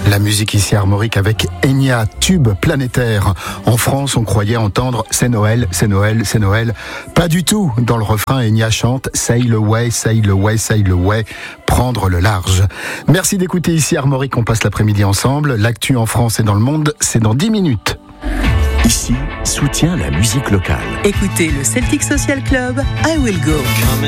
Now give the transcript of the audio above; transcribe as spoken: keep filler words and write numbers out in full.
La musique ici Armorique avec Enya, tube planétaire. En France, on croyait entendre « c'est Noël, c'est Noël, c'est Noël ». Pas du tout. Dans le refrain, Enya chante « sail away, sail away, sail away », prendre le large. Merci d'écouter ici Armorique, on passe l'après-midi ensemble. L'actu en France et dans le monde, c'est dans dix minutes. Ici, soutient la musique locale. Écoutez le Celtic Social Club, I Will Go.